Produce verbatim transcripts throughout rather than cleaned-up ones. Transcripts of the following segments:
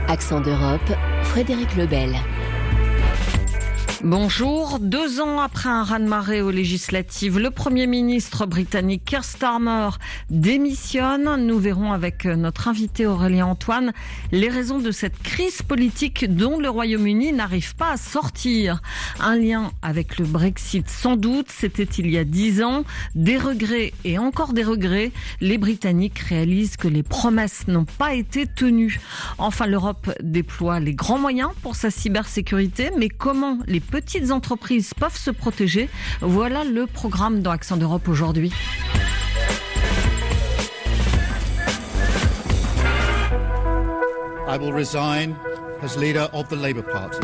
Accent d'Europe, Frédéric Lebel. Bonjour. Deux ans après un raz-de-marée aux législatives, le Premier ministre britannique Keir Starmer démissionne. Nous verrons avec notre invité Aurélien Antoine les raisons de cette crise politique dont le Royaume-Uni n'arrive pas à sortir. Un lien avec le Brexit sans doute, c'était il y a dix ans. Des regrets et encore des regrets. Les Britanniques réalisent que les promesses n'ont pas été tenues. Enfin, l'Europe déploie les grands moyens pour sa cybersécurité, mais comment les petites entreprises peuvent se protéger? Voilà le programme dans Accent d'Europe aujourd'hui. I will resign as leader of the Labour Party.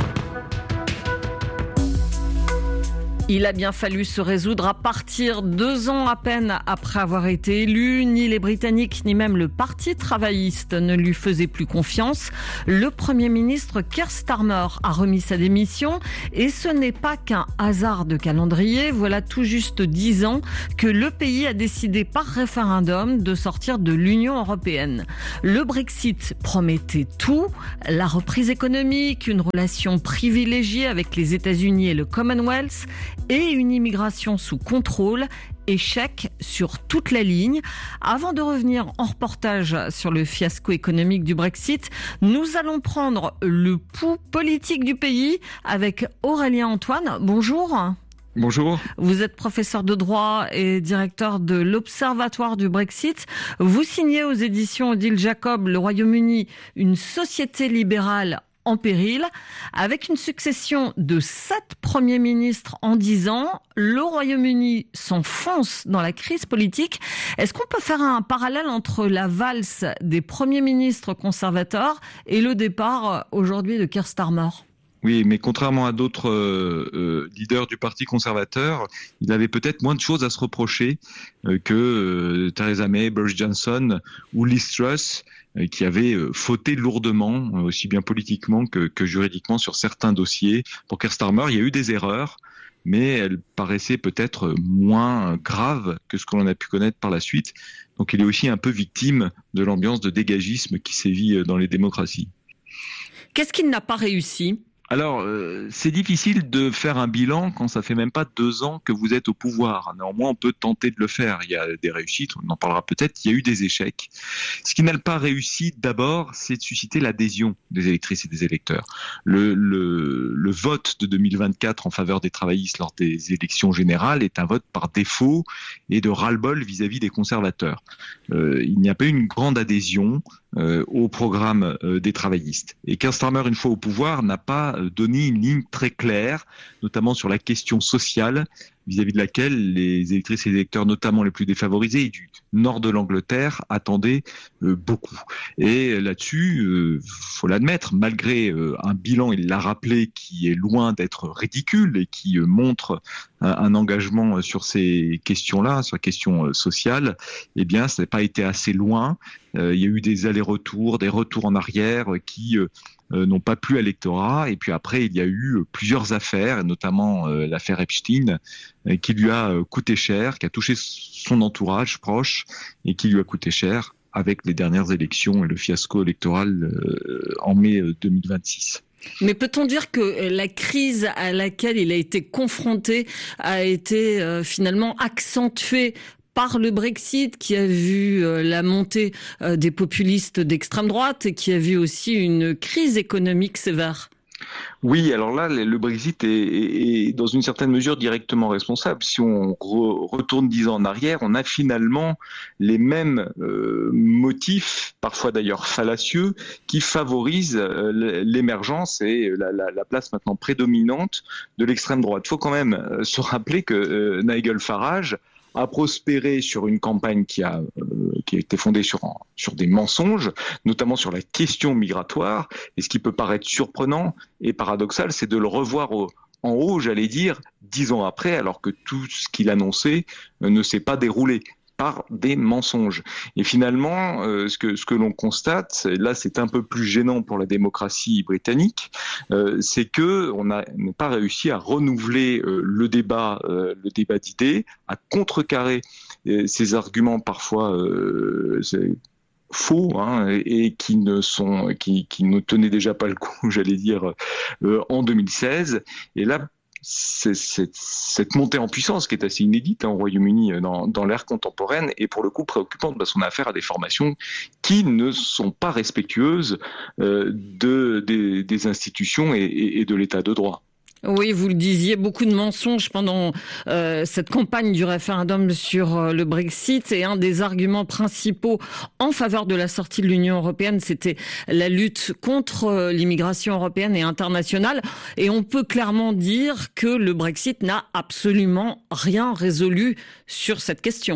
Il a bien fallu se résoudre à partir deux ans à peine après avoir été élu. Ni les Britanniques, ni même le Parti travailliste ne lui faisaient plus confiance. Le Premier ministre Keir Starmer a remis sa démission et ce n'est pas qu'un hasard de calendrier. Voilà tout juste dix ans que le pays a décidé par référendum de sortir de l'Union européenne. Le Brexit promettait tout, la reprise économique, une relation privilégiée avec les États-Unis et le Commonwealth, et une immigration sous contrôle. Échec sur toute la ligne. Avant de revenir en reportage sur le fiasco économique du Brexit, nous allons prendre le pouls politique du pays avec Aurélien Antoine. Bonjour. Bonjour. Vous êtes professeur de droit et directeur de l'Observatoire du Brexit. Vous signez aux éditions Odile Jacob, le Royaume-Uni, une société libérale en péril. Avec une succession de sept premiers ministres en dix ans, le Royaume-Uni s'enfonce dans la crise politique. Est-ce qu'on peut faire un parallèle entre la valse des premiers ministres conservateurs et le départ aujourd'hui de Keir Starmer ? Oui, mais contrairement à d'autres euh, leaders du Parti conservateur, il avait peut-être moins de choses à se reprocher euh, que euh, Theresa May, Boris Johnson ou Liz Truss, euh, qui avaient euh, fauté lourdement, euh, aussi bien politiquement que, que juridiquement, sur certains dossiers. Pour Keir Starmer, il y a eu des erreurs, mais elles paraissaient peut-être moins graves que ce que l'on a pu connaître par la suite. Donc il est aussi un peu victime de l'ambiance de dégagisme qui sévit dans les démocraties. Qu'est-ce qu'il n'a pas réussi ? Alors, euh, c'est difficile de faire un bilan quand ça fait même pas deux ans que vous êtes au pouvoir. Néanmoins, on peut tenter de le faire. Il y a des réussites, on en parlera peut-être. Il y a eu des échecs. Ce qui n'a pas réussi, d'abord, c'est de susciter l'adhésion des électrices et des électeurs. Le, le, le vote de deux mille vingt-quatre en faveur des travaillistes lors des élections générales est un vote par défaut et de ras-le-bol vis-à-vis des conservateurs. Euh, il n'y a pas eu une grande adhésion euh, au programme euh, des travaillistes. Et Keir Starmer, une fois au pouvoir, n'a pas donné une ligne très claire, notamment sur la question sociale, vis-à-vis de laquelle les électrices et les électeurs, notamment les plus défavorisés du nord de l'Angleterre, attendaient euh, beaucoup. Et là-dessus, euh, faut l'admettre, malgré euh, un bilan, il l'a rappelé, qui est loin d'être ridicule et qui euh, montre un, un engagement sur ces questions-là, sur la question euh, sociale, eh bien, ça n'a pas été assez loin. Euh, il y a eu des allers-retours, des retours en arrière euh, qui euh, Euh, n'ont pas plu à l'électorat. Et puis après, il y a eu euh, plusieurs affaires, notamment euh, l'affaire Epstein, euh, qui lui a euh, coûté cher, qui a touché son entourage proche et qui lui a coûté cher avec les dernières élections et le fiasco électoral euh, en mai euh, deux mille vingt-six. Mais peut-on dire que la crise à laquelle il a été confronté a été euh, finalement accentuée par le Brexit, qui a vu euh, la montée euh, des populistes d'extrême droite et qui a vu aussi une crise économique sévère? Oui, alors là, le Brexit est, est, est dans une certaine mesure directement responsable. Si on re, retourne dix ans en arrière, on a finalement les mêmes euh, motifs, parfois d'ailleurs fallacieux, qui favorisent euh, l'émergence et la, la, la place maintenant prédominante de l'extrême droite. Il faut quand même euh, se rappeler que euh, Nigel Farage a prospéré sur une campagne qui a euh, qui a été fondée sur sur des mensonges, notamment sur la question migratoire. Et ce qui peut paraître surprenant et paradoxal, c'est de le revoir au, en haut, j'allais dire, dix ans après, alors que tout ce qu'il annonçait euh, ne s'est pas déroulé par des mensonges. Et finalement, euh, ce que ce que l'on constate, et là c'est un peu plus gênant pour la démocratie britannique, euh, c'est que on n'a pas réussi à renouveler euh, le débat, euh, le débat d'idées, à contrecarrer euh, ces arguments parfois euh, faux hein, et, et qui ne sont, qui, qui ne tenaient déjà pas le coup, j'allais dire, euh, en deux mille seize. Et là, c'est, c'est, cette montée en puissance qui est assez inédite hein, au Royaume-Uni dans, dans l'ère contemporaine est pour le coup préoccupante parce qu'on a affaire à des formations qui ne sont pas respectueuses euh, de, des, des institutions et, et, et de l'état de droit. Oui, vous le disiez, beaucoup de mensonges pendant euh, cette campagne du référendum sur euh, le Brexit. Et un des arguments principaux en faveur de la sortie de l'Union européenne, c'était la lutte contre euh, l'immigration européenne et internationale. Et on peut clairement dire que le Brexit n'a absolument rien résolu sur cette question.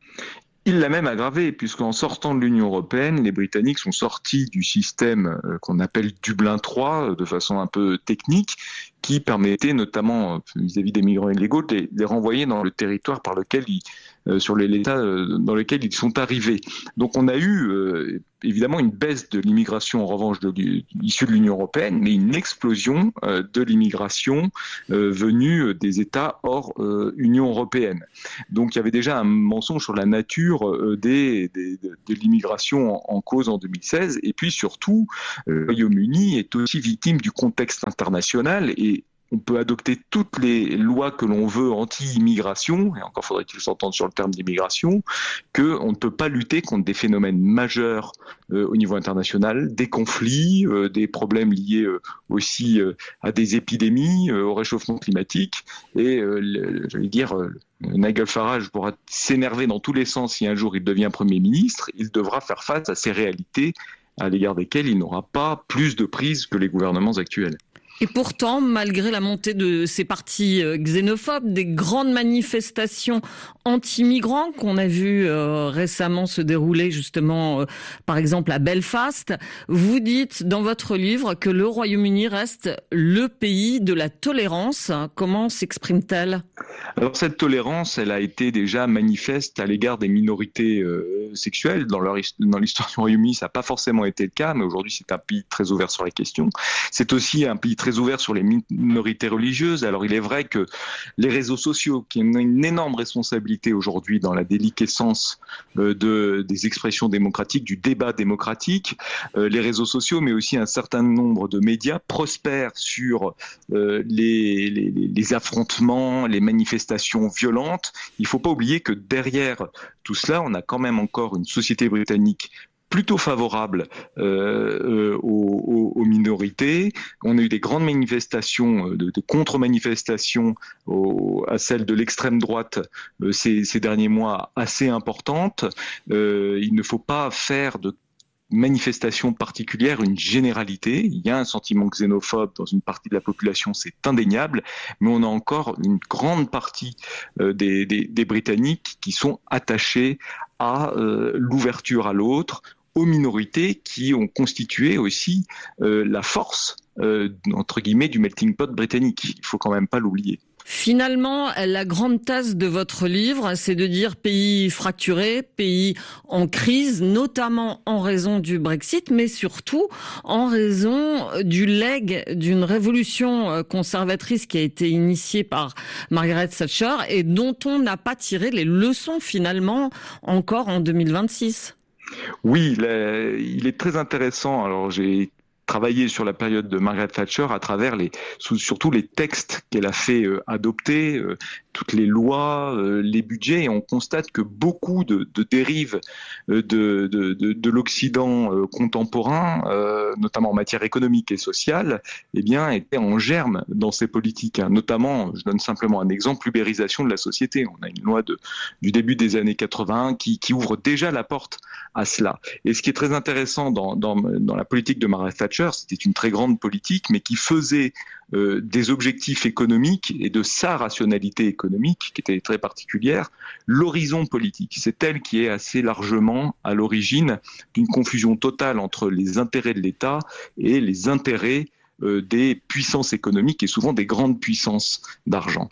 Il l'a même aggravé, puisqu'en sortant de l'Union européenne, les Britanniques sont sortis du système qu'on appelle Dublin trois, de façon un peu technique, qui permettait notamment, vis-à-vis des migrants illégaux, de les, les renvoyer dans le territoire par lequel ils, euh, sur l'État euh, dans lequel ils sont arrivés. Donc on a eu euh, évidemment une baisse de l'immigration en revanche de, de, issue de l'Union européenne, mais une explosion euh, de l'immigration euh, venue des États hors euh, Union européenne. Donc il y avait déjà un mensonge sur la nature euh, des, des, de, de l'immigration en, en cause en deux mille seize, et puis surtout, euh, le Royaume-Uni est aussi victime du contexte international et on peut adopter toutes les lois que l'on veut anti-immigration, et encore faudrait-il s'entendre sur le terme d'immigration, qu'on ne peut pas lutter contre des phénomènes majeurs euh, au niveau international, des conflits, euh, des problèmes liés euh, aussi euh, à des épidémies, euh, au réchauffement climatique, et euh, le, j'allais dire... Euh, Nigel Farage pourra s'énerver dans tous les sens si un jour il devient Premier ministre, il devra faire face à ces réalités à l'égard desquelles il n'aura pas plus de prise que les gouvernements actuels. Et pourtant, malgré la montée de ces partis xénophobes, des grandes manifestations anti-migrants qu'on a vu euh, récemment se dérouler justement, euh, par exemple à Belfast, vous dites dans votre livre que le Royaume-Uni reste le pays de la tolérance. Comment s'exprime-t-elle ? Alors cette tolérance, elle a été déjà manifeste à l'égard des minorités euh, sexuelles. Dans, leur, dans l'histoire du Royaume-Uni, ça n'a pas forcément été le cas, mais aujourd'hui c'est un pays très ouvert sur la question. C'est aussi un pays très ouvert sur les minorités religieuses. Alors il est vrai que les réseaux sociaux, qui ont une énorme responsabilité aujourd'hui dans la déliquescence euh, de, des expressions démocratiques, du débat démocratique, euh, les réseaux sociaux, mais aussi un certain nombre de médias prospèrent sur euh, les, les, les affrontements, les manifestations violentes. Il ne faut pas oublier que derrière tout cela, on a quand même encore une société britannique plutôt favorable euh, euh, aux, aux, aux minorités. On a eu des grandes manifestations, de, de contre-manifestations au, à celles de l'extrême droite euh, ces, ces derniers mois assez importantes. Euh, il ne faut pas faire de manifestation particulière, une généralité. Il y a un sentiment xénophobe dans une partie de la population, c'est indéniable, mais on a encore une grande partie euh, des, des, des Britanniques qui sont attachés à euh, l'ouverture à l'autre, aux minorités qui ont constitué aussi euh, la force, euh, entre guillemets, du melting pot britannique. Il faut quand même pas l'oublier. Finalement, la grande thèse de votre livre, c'est de dire pays fracturé, pays en crise, notamment en raison du Brexit, mais surtout en raison du legs d'une révolution conservatrice qui a été initiée par Margaret Thatcher et dont on n'a pas tiré les leçons finalement encore en deux mille vingt-six. Oui, là, il est très intéressant. Alors j'ai travaillé sur la période de Margaret Thatcher à travers les, surtout les textes qu'elle a fait euh, adopter, euh, toutes les lois, euh, les budgets, et on constate que beaucoup de, de dérives euh, de, de, de, de l'Occident euh, contemporain, euh, notamment en matière économique et sociale, eh bien, étaient en germe dans ces politiques. Hein. Notamment, je donne simplement un exemple, l'ubérisation de la société. On a une loi de, du début des années quatre-vingts qui, qui ouvre déjà la porte à cela. Et ce qui est très intéressant dans, dans, dans la politique de Margaret Thatcher, c'était une très grande politique, mais qui faisait euh, des objectifs économiques et de sa rationalité économique, qui était très particulière, l'horizon politique. C'est elle qui est assez largement à l'origine d'une confusion totale entre les intérêts de l'État et les intérêts euh, des puissances économiques et souvent des grandes puissances d'argent.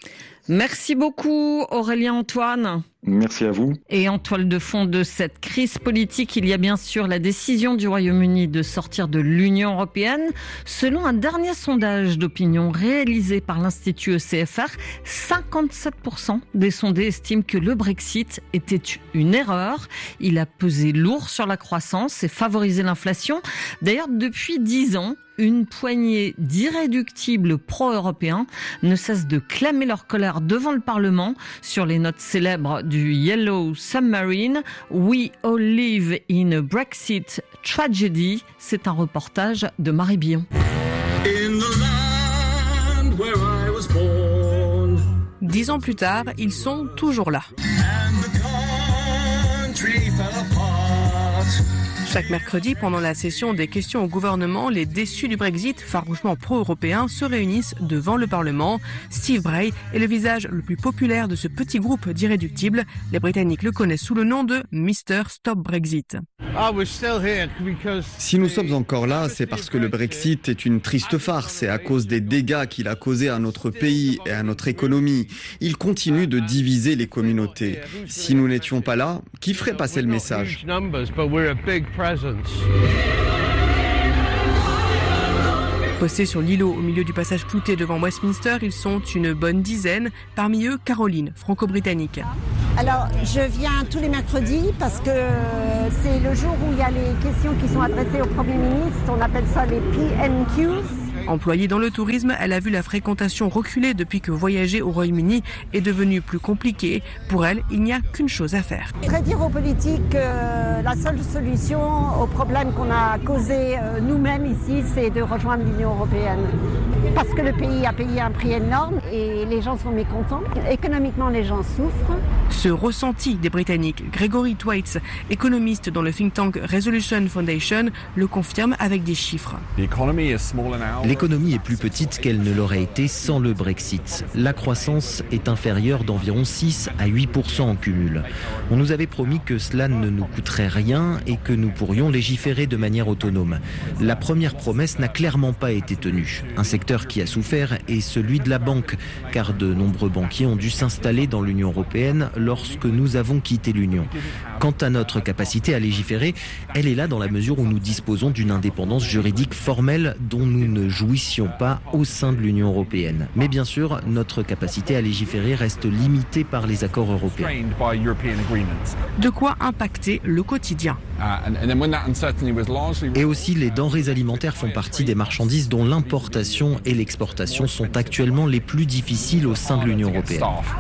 Merci beaucoup Aurélien Antoine. Merci à vous. Et en toile de fond de cette crise politique, il y a bien sûr la décision du Royaume-Uni de sortir de l'Union européenne. Selon un dernier sondage d'opinion réalisé par l'Institut E C F R, cinquante-sept pour cent des sondés estiment que le Brexit était une erreur. Il a pesé lourd sur la croissance et favorisé l'inflation. D'ailleurs, depuis dix ans, une poignée d'irréductibles pro-européens ne cesse de clamer leur colère devant le Parlement sur les notes célèbres du Yellow Submarine. We all live in a Brexit tragedy. C'est un reportage de Marie Billon. In the land where I was born. Dix ans plus tard, ils sont toujours là. And the country fell apart. Chaque mercredi, pendant la session des questions au gouvernement, les déçus du Brexit, farouchement pro-européens, se réunissent devant le Parlement. Steve Bray est le visage le plus populaire de ce petit groupe d'irréductibles. Les Britanniques le connaissent sous le nom de mister Stop Brexit. Si nous sommes encore là, c'est parce que le Brexit est une triste farce et à cause des dégâts qu'il a causés à notre pays et à notre économie. Il continue de diviser les communautés. Si nous n'étions pas là, qui ferait passer le message ? Postés sur l'îlot au milieu du passage clouté devant Westminster, ils sont une bonne dizaine. Parmi eux, Caroline, franco-britannique. Alors, je viens tous les mercredis parce que c'est le jour où il y a les questions qui sont adressées au Premier ministre. On appelle ça les P M Qs. Employée dans le tourisme, elle a vu la fréquentation reculer depuis que voyager au Royaume-Uni est devenu plus compliqué. Pour elle, il n'y a qu'une chose à faire. Je voudrais dire aux politiques que la seule solution au problème qu'on a causé nous-mêmes ici, c'est de rejoindre l'Union européenne. Parce que le pays a payé un prix énorme et les gens sont mécontents. Économiquement, les gens souffrent. Ce ressenti des Britanniques, Gregory Thwaites, économiste dans le think tank Resolution Foundation, le confirme avec des chiffres. L'économie est plus petite qu'elle ne l'aurait été sans le Brexit. La croissance est inférieure d'environ six à huit pour cent en cumul. On nous avait promis que cela ne nous coûterait rien et que nous pourrions légiférer de manière autonome. La première promesse n'a clairement pas été tenue. Un secteur qui a souffert est celui de la banque, car de nombreux banquiers ont dû s'installer dans l'Union européenne lorsque nous avons quitté l'Union. Quant à notre capacité à légiférer, elle est là dans la mesure où nous disposons d'une indépendance juridique formelle dont nous ne jouissions pas au sein de l'Union européenne. Mais bien sûr, notre capacité à légiférer reste limitée par les accords européens. De quoi impacter le quotidien. Et aussi, les denrées alimentaires font partie des marchandises dont l'importation et l'exportation sont actuellement les plus difficiles au sein de l'Union européenne.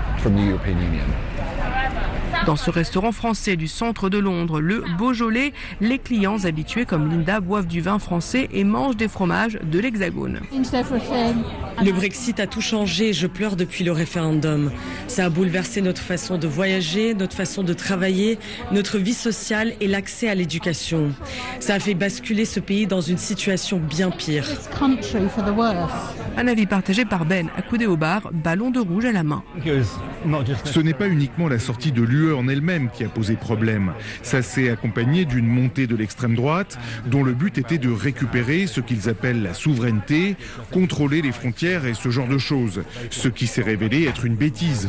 Dans ce restaurant français du centre de Londres, le Beaujolais, les clients habitués comme Linda boivent du vin français et mangent des fromages de l'Hexagone. Le Brexit a tout changé, je pleure depuis le référendum. Ça a bouleversé notre façon de voyager, notre façon de travailler, notre vie sociale et l'accès à l'éducation. Ça a fait basculer ce pays dans une situation bien pire. Un avis partagé par Ben, accoudé au bar, ballon de rouge à la main. Ce n'est pas uniquement la sortie de l'U E en elle-même qui a posé problème. Ça s'est accompagné d'une montée de l'extrême droite dont le but était de récupérer ce qu'ils appellent la souveraineté, contrôler les frontières et ce genre de choses. Ce qui s'est révélé être une bêtise.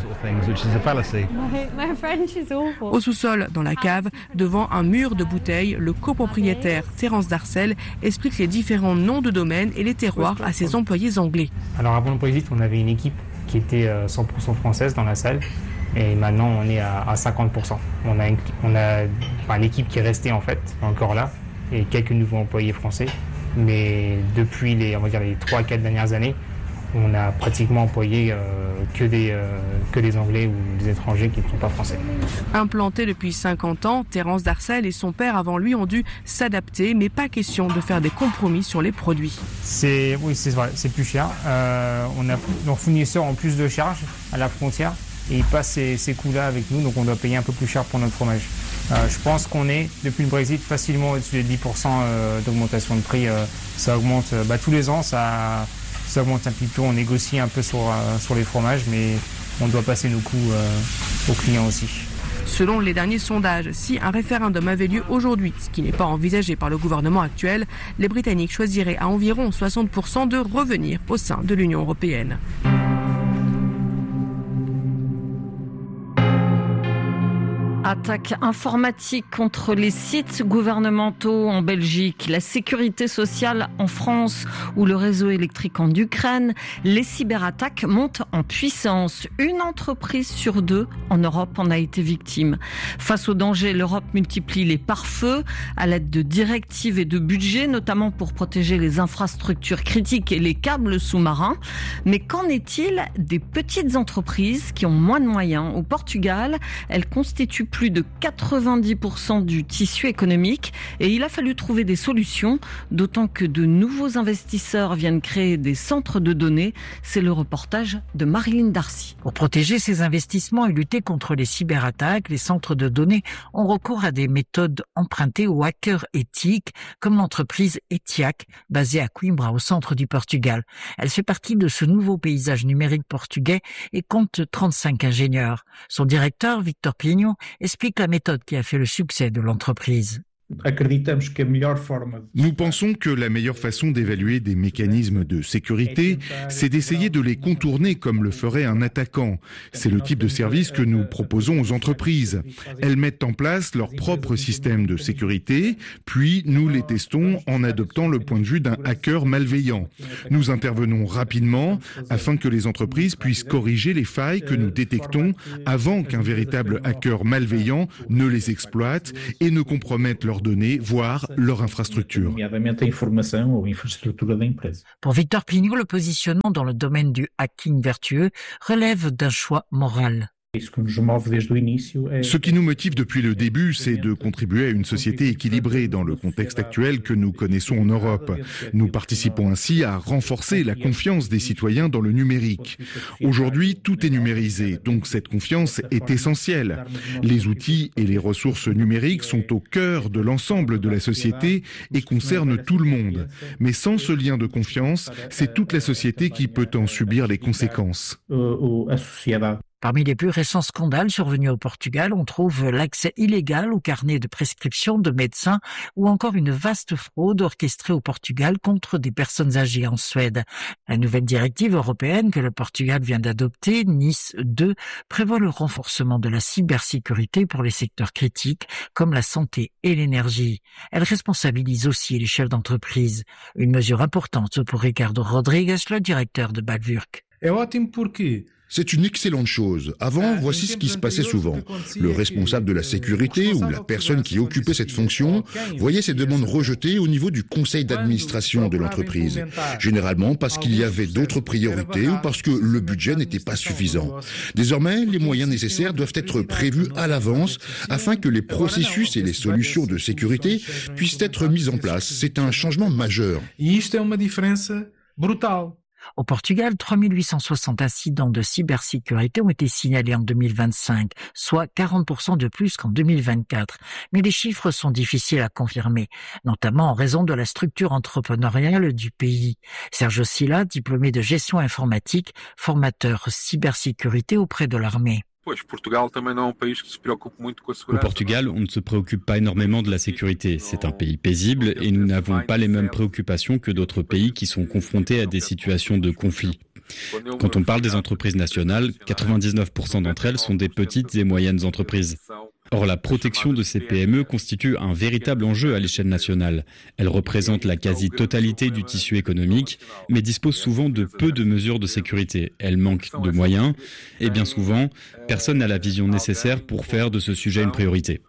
Au sous-sol, dans la cave, devant un mur de bouteilles, le copropriétaire Terence Darcel explique les différents noms de domaines et les terroirs à ses employés anglais. Alors avant le Brexit, on avait une équipe qui était cent pour cent française dans la salle. Et maintenant, on est à, à cinquante pour cent. On a, une, on a enfin, l'équipe qui est restée en fait, encore là, et quelques nouveaux employés français. Mais depuis les, on va dire, les trois à quatre dernières années, on a pratiquement employé euh, que, des, euh, que des Anglais ou des étrangers qui ne sont pas français. Implanté depuis cinquante ans, Terence Darcel et son père avant lui ont dû s'adapter, mais pas question de faire des compromis sur les produits. C'est, oui, c'est vrai, c'est plus cher. Euh, on a nos fournisseurs ont plus de charges à la frontière. Et ils passent ces, ces coûts-là avec nous, donc on doit payer un peu plus cher pour notre fromage. Euh, je pense qu'on est, depuis le Brexit, facilement au-dessus des dix pour cent euh, d'augmentation de prix. Euh, ça augmente euh, bah, tous les ans, ça, ça augmente un petit peu. On négocie un peu sur, euh, sur les fromages, mais on doit passer nos coûts euh, aux clients aussi. Selon les derniers sondages, si un référendum avait lieu aujourd'hui, ce qui n'est pas envisagé par le gouvernement actuel, les Britanniques choisiraient à environ soixante pour cent de revenir au sein de l'Union européenne. Attaque informatique contre les sites gouvernementaux en Belgique, la sécurité sociale en France ou le réseau électrique en Ukraine, les cyberattaques montent en puissance. Une entreprise sur deux en Europe en a été victime. Face au danger, l'Europe multiplie les pare-feux à l'aide de directives et de budgets, notamment pour protéger les infrastructures critiques et les câbles sous-marins. Mais qu'en est-il des petites entreprises qui ont moins de moyens? Au Portugal, elles constituent plus de quatre-vingt-dix pour cent du tissu économique et il a fallu trouver des solutions, d'autant que de nouveaux investisseurs viennent créer des centres de données. C'est le reportage de Marilyn Darcy. Pour protéger ces investissements et lutter contre les cyberattaques, les centres de données ont recours à des méthodes empruntées aux hackers éthiques, comme l'entreprise Etiac, basée à Coimbra, au centre du Portugal. Elle fait partie de ce nouveau paysage numérique portugais et compte trente-cinq ingénieurs. Son directeur, Victor Pinho, explique la méthode qui a fait le succès de l'entreprise. Nous pensons que la meilleure façon d'évaluer des mécanismes de sécurité, c'est d'essayer de les contourner comme le ferait un attaquant. C'est le type de service que nous proposons aux entreprises. Elles mettent en place leur propre système de sécurité, puis nous les testons en adoptant le point de vue d'un hacker malveillant. Nous intervenons rapidement afin que les entreprises puissent corriger les failles que nous détectons avant qu'un véritable hacker malveillant ne les exploite et ne compromette leur données, voire leur infrastructure. Pour Victor Pinho, le positionnement dans le domaine du hacking vertueux relève d'un choix moral. Ce qui nous motive depuis le début, c'est de contribuer à une société équilibrée dans le contexte actuel que nous connaissons en Europe. Nous participons ainsi à renforcer la confiance des citoyens dans le numérique. Aujourd'hui, tout est numérisé, donc cette confiance est essentielle. Les outils et les ressources numériques sont au cœur de l'ensemble de la société et concernent tout le monde. Mais sans ce lien de confiance, c'est toute la société qui peut en subir les conséquences. Parmi les plus récents scandales survenus au Portugal, on trouve l'accès illégal au carnet de prescription de médecins ou encore une vaste fraude orchestrée au Portugal contre des personnes âgées en Suède. La nouvelle directive européenne que le Portugal vient d'adopter, Nice deux, prévoit le renforcement de la cybersécurité pour les secteurs critiques comme la santé et l'énergie. Elle responsabilise aussi les chefs d'entreprise. Une mesure importante pour Ricardo Rodrigues, le directeur de Balvurc. C'est une excellente chose. Avant, voici ce qui se passait souvent. Le responsable de la sécurité ou la personne qui occupait cette fonction voyait ses demandes rejetées au niveau du conseil d'administration de l'entreprise. Généralement parce qu'il y avait d'autres priorités ou parce que le budget n'était pas suffisant. Désormais, les moyens nécessaires doivent être prévus à l'avance afin que les processus et les solutions de sécurité puissent être mis en place. C'est un changement majeur. Au Portugal, trois mille huit cent soixante incidents de cybersécurité ont été signalés en deux mille vingt-cinq, soit quarante pour cent de plus qu'en deux mille vingt-quatre. Mais les chiffres sont difficiles à confirmer, notamment en raison de la structure entrepreneuriale du pays. Sergio Silla, diplômé de gestion informatique, formateur cybersécurité auprès de l'armée. Au Portugal, on ne se préoccupe pas énormément de la sécurité. C'est un pays paisible et nous n'avons pas les mêmes préoccupations que d'autres pays qui sont confrontés à des situations de conflit. Quand on parle des entreprises nationales, quatre-vingt-dix-neuf pour cent d'entre elles sont des petites et moyennes entreprises. Or, la protection de ces P M E constitue un véritable enjeu à l'échelle nationale. Elles représentent la quasi-totalité du tissu économique, mais disposent souvent de peu de mesures de sécurité. Elles manquent de moyens et bien souvent, personne n'a la vision nécessaire pour faire de ce sujet une priorité.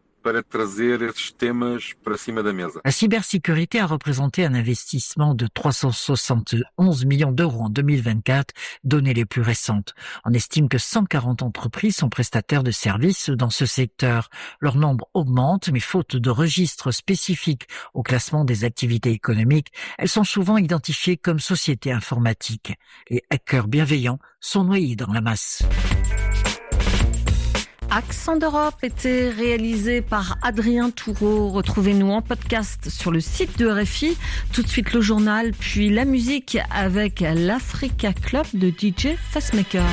La cybersécurité a représenté un investissement de trois cent soixante et onze millions d'euros en deux mille vingt-quatre, données les plus récentes. On estime que cent quarante entreprises sont prestataires de services dans ce secteur. Leur nombre augmente, mais faute de registres spécifiques au classement des activités économiques, elles sont souvent identifiées comme sociétés informatiques. Les hackers bienveillants sont noyés dans la masse. Accent d'Europe était réalisé par Adrien Toureau. Retrouvez-nous en podcast sur le site de R F I. Tout de suite le journal, puis la musique avec l'Africa Club de D J Facemaker.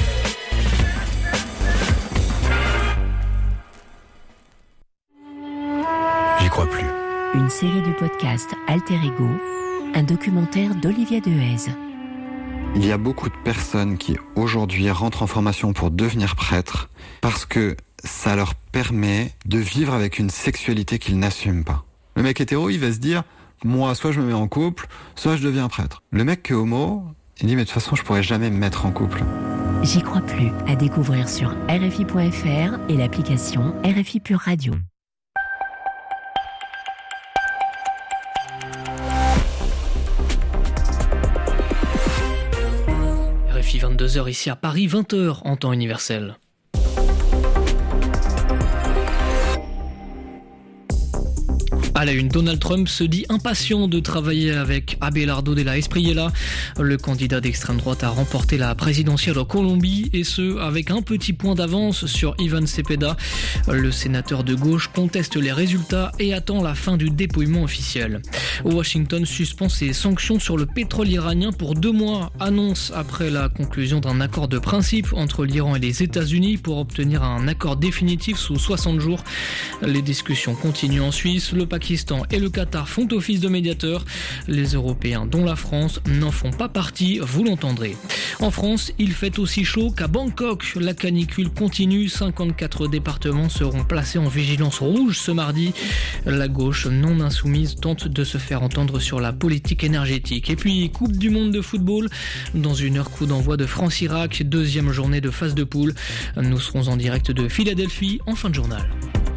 J'y crois plus. Une série du podcast Alter Ego, un documentaire d'Olivier Dehaze. Il y a beaucoup de personnes qui aujourd'hui rentrent en formation pour devenir prêtres parce que ça leur permet de vivre avec une sexualité qu'ils n'assument pas. Le mec hétéro, il va se dire, moi, soit je me mets en couple, soit je deviens prêtre. Le mec qui est homo, il dit, mais de toute façon, je pourrais jamais me mettre en couple. J'y crois plus, à découvrir sur R F I point F R et l'application R F I Pure Radio. R F I vingt-deux heures ici à Paris, vingt heures en temps universel. À la une, Donald Trump se dit impatient de travailler avec Abelardo Della Espriella. Le candidat d'extrême droite a remporté la présidentielle en Colombie et ce, avec un petit point d'avance sur Ivan Cepeda. Le sénateur de gauche conteste les résultats et attend la fin du dépouillement officiel. Washington suspend ses sanctions sur le pétrole iranien pour deux mois, annonce après la conclusion d'un accord de principe entre l'Iran et les États-Unis pour obtenir un accord définitif sous soixante jours. Les discussions continuent en Suisse. Le Pakistan et le Qatar font office de médiateurs. Les Européens, dont la France, n'en font pas partie, vous l'entendrez. En France, il fait aussi chaud qu'à Bangkok. La canicule continue. cinquante-quatre départements seront placés en vigilance rouge ce mardi. La gauche non insoumise tente de se faire entendre sur la politique énergétique. Et puis, Coupe du monde de football. Dans une heure, coup d'envoi de France-Irak. Deuxième journée de phase de poule. Nous serons en direct de Philadelphie en fin de journal.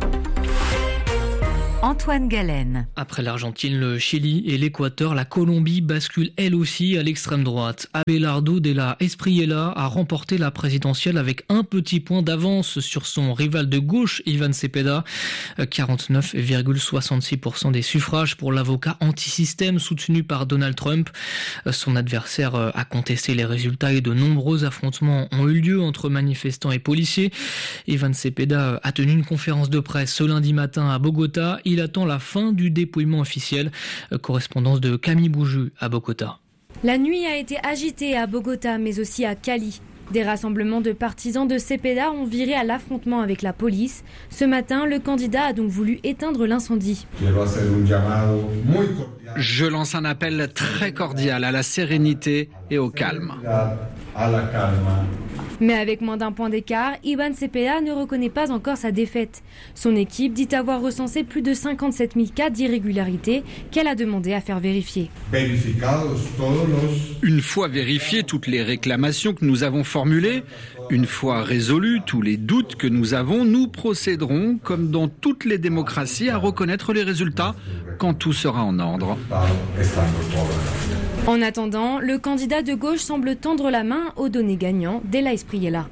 Antoine Galen. Après l'Argentine, le Chili et l'Équateur, la Colombie bascule elle aussi à l'extrême droite. Abelardo Della Espriella a remporté la présidentielle avec un petit point d'avance sur son rival de gauche, Ivan Cepeda. quarante-neuf virgule soixante-six pour cent des suffrages pour l'avocat anti-système soutenu par Donald Trump. Son adversaire a contesté les résultats et de nombreux affrontements ont eu lieu entre manifestants et policiers. Ivan Cepeda a tenu une conférence de presse ce lundi matin à Bogota. Il attend la fin du dépouillement officiel. Correspondance de Camille Bouju à Bogota. La nuit a été agitée à Bogota, mais aussi à Cali. Des rassemblements de partisans de Cepeda ont viré à l'affrontement avec la police. Ce matin, le candidat a donc voulu éteindre l'incendie. Je lance un appel très cordial à la sérénité et au calme. Mais avec moins d'un point d'écart, Ivan Cepeda ne reconnaît pas encore sa défaite. Son équipe dit avoir recensé plus de cinquante-sept mille cas d'irrégularité qu'elle a demandé à faire vérifier. Une fois vérifiées toutes les réclamations que nous avons formulées, une fois résolus tous les doutes que nous avons, nous procéderons, comme dans toutes les démocraties, à reconnaître les résultats quand tout sera en ordre. En attendant, le candidat de gauche semble tendre la main au donné gagnant, Della Espriella.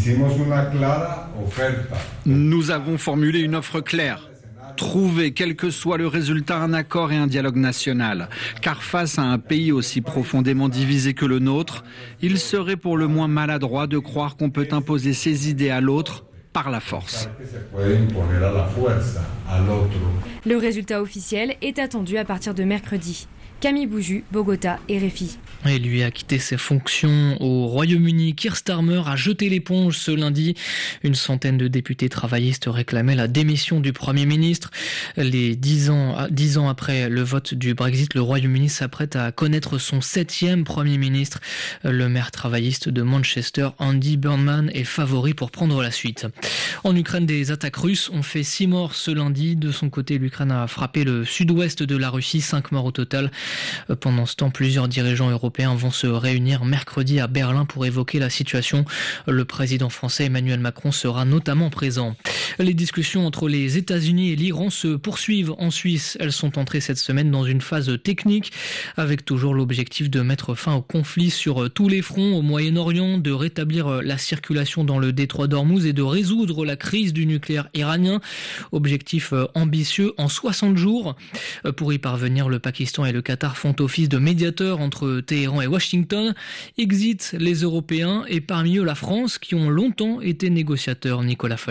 Nous avons formulé une offre claire. Trouver, quel que soit le résultat, un accord et un dialogue national. Car face à un pays aussi profondément divisé que le nôtre, il serait pour le moins maladroit de croire qu'on peut imposer ses idées à l'autre par la force. Le résultat officiel est attendu à partir de mercredi. Camille Bouju, Bogota, R F I. Et lui a quitté ses fonctions au Royaume-Uni. Keir Starmer a jeté l'éponge ce lundi. Une centaine de députés travaillistes réclamaient la démission du Premier ministre. Les dix ans, dix ans après le vote du Brexit, le Royaume-Uni s'apprête à connaître son septième Premier ministre. Le maire travailliste de Manchester, Andy Burnham, est favori pour prendre la suite. En Ukraine, des attaques russes ont fait six morts ce lundi. De son côté, l'Ukraine a frappé le sud-ouest de la Russie, cinq morts au total. Pendant ce temps, plusieurs dirigeants européens vont se réunir mercredi à Berlin pour évoquer la situation. Le président français Emmanuel Macron sera notamment présent. Les discussions entre les États-Unis et l'Iran se poursuivent en Suisse. Elles sont entrées cette semaine dans une phase technique, avec toujours l'objectif de mettre fin au conflit sur tous les fronts au Moyen-Orient, de rétablir la circulation dans le détroit d'Ormuz et de résoudre la crise du nucléaire iranien. Objectif ambitieux en soixante jours. Pour y parvenir, le Pakistan et le Qatar font office de médiateurs entre Téhéran et Washington. Exit les Européens et parmi eux la France qui ont longtemps été négociateurs. Nicolas Falaise.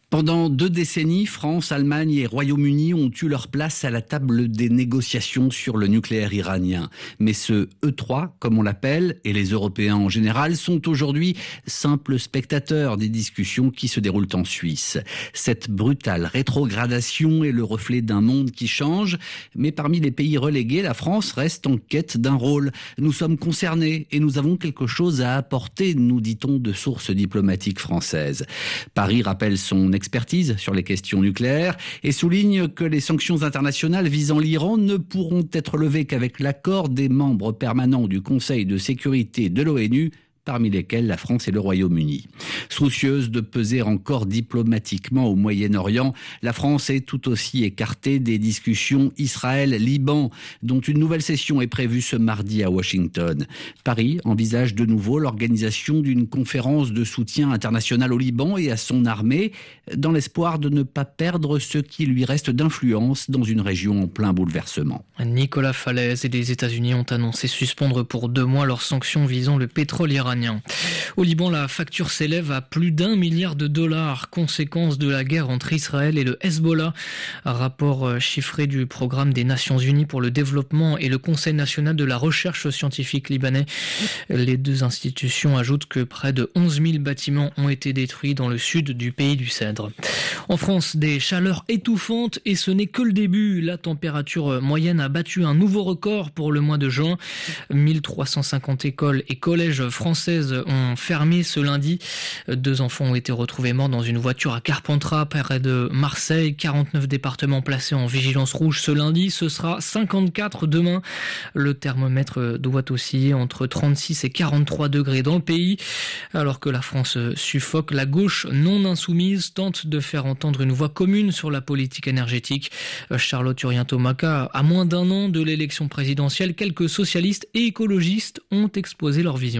Pendant deux décennies, France, Allemagne et Royaume-Uni ont eu leur place à la table des négociations sur le nucléaire iranien. Mais ce E trois, comme on l'appelle, et les Européens en général, sont aujourd'hui simples spectateurs des discussions qui se déroulent en Suisse. Cette brutale rétrogradation est le reflet d'un monde qui change, mais parmi les pays relégués, la France reste en quête d'un rôle. Nous sommes concernés et nous avons quelque chose à apporter, nous dit-on de sources diplomatiques françaises. Paris rappelle son expertise sur les questions nucléaires et souligne que les sanctions internationales visant l'Iran ne pourront être levées qu'avec l'accord des membres permanents du Conseil de sécurité de l'ONU, parmi lesquels la France et le Royaume-Uni. Soucieuse de peser encore diplomatiquement au Moyen-Orient, la France est tout aussi écartée des discussions Israël-Liban, dont une nouvelle session est prévue ce mardi à Washington. Paris envisage de nouveau l'organisation d'une conférence de soutien international au Liban et à son armée, dans l'espoir de ne pas perdre ce qui lui reste d'influence dans une région en plein bouleversement. Nicolas Falaise et les États-Unis ont annoncé suspendre pour deux mois leurs sanctions visant le pétrole iranien. Au Liban, la facture s'élève à plus d'un milliard de dollars, conséquence de la guerre entre Israël et le Hezbollah. Un rapport chiffré du programme des Nations Unies pour le développement et le Conseil national de la recherche scientifique libanais. Les deux institutions ajoutent que près de onze mille bâtiments ont été détruits dans le sud du pays du Cèdre. En France, des chaleurs étouffantes et ce n'est que le début. La température moyenne a battu un nouveau record pour le mois de juin. mille trois cent cinquante écoles et collèges français ont fermé ce lundi. Deux enfants ont été retrouvés morts dans une voiture à Carpentras, près de Marseille. quarante-neuf départements placés en vigilance rouge ce lundi. Ce sera cinquante-quatre demain. Le thermomètre doit osciller entre trente-six et quarante-trois degrés dans le pays. Alors que la France suffoque, la gauche non insoumise tente de faire entendre une voix commune sur la politique énergétique. Charlotte Urien-Tomaca, à moins d'un an de l'élection présidentielle, quelques socialistes et écologistes ont exposé leur vision.